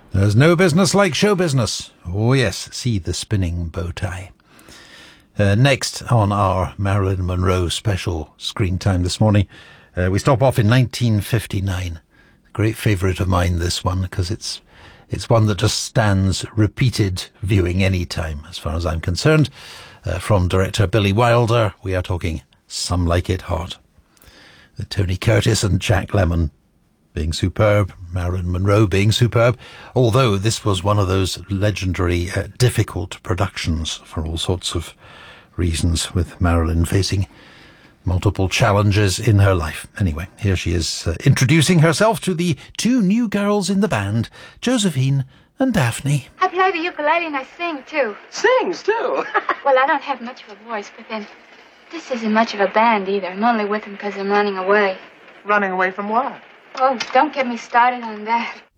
There's no business like show business. Oh yes, see the spinning bow tie. Next on our Marilyn Monroe special screen time this morning, we stop off in 1959. A great favourite of mine, this one, because it's one that just stands repeated viewing any time, as far as I'm concerned. From director Billy Wilder, we are talking Some Like It Hot. With Tony Curtis and Jack Lemmon being superb, Marilyn Monroe being superb, although this was one of those legendary difficult productions for all sorts of reasons, with Marilyn facing multiple challenges in her life. Anyway, here she is introducing herself to the two new girls in the band, Josephine and Daphne. I play the ukulele and I sing too. Sings too? Well, I don't have much of a voice, but then this isn't much of a band either. I'm only with them because I'm running away. Running away from what? Oh, don't get me started on that.